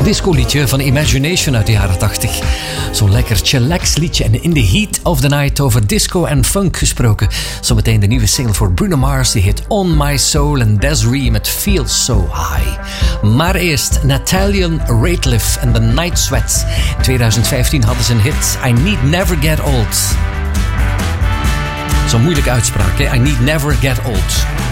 disco-liedje van Imagination uit de jaren 80. Zo'n lekker chillax liedje en in the heat of the night over disco en funk gesproken. Zometeen de nieuwe single voor Bruno Mars, die heet On My Soul en Desiree met Feel So High. Maar eerst Nathaniel Rateliff en The Night Sweats. In 2015 hadden ze een hit, I Need Never Get Old. Zo'n moeilijke uitspraak, hè? I Need Never Get Old.